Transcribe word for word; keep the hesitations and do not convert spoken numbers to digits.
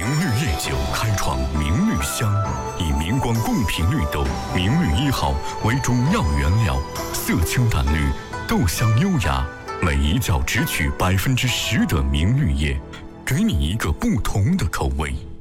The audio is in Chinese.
绿夜酒开创明绿香，以明光贡品绿豆明绿一号为主要原料，色清淡绿，豆香优雅，每一窖只取百分之十的明绿叶，给你一个不同的口味。